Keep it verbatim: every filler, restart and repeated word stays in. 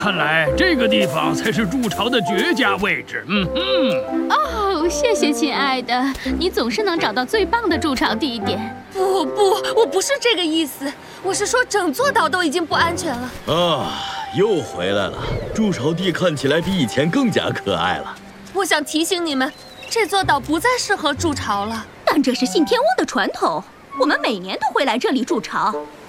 看来这个地方才是筑巢的绝佳位置。嗯哼。 哦，谢谢亲爱的，你总是能找到最棒的筑巢地点。 不不，我不是这个意思，我是说整座岛都已经不安全了。 啊，又回来了！筑巢地看起来比以前更加可爱了。 我想提醒你们，这座岛不再适合筑巢了。 但这是信天翁的传统，我们每年都会来这里筑巢。